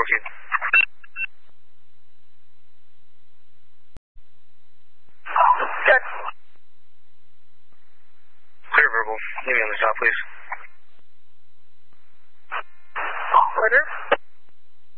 you. Good. Clear verbal. Leave me on the top, please.